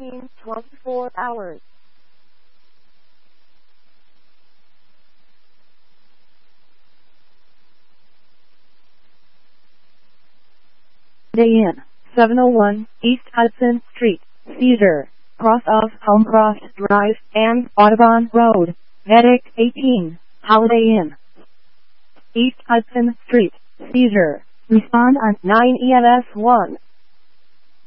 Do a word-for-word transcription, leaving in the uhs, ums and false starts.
fourteen twenty-four hours. Holiday Inn, seven oh one East Hudson Street, Cedar, cross of Homecroft Drive and Audubon Road, Medic eighteen, Holiday Inn, East Hudson Street, Cedar. Respond on nine E M S one.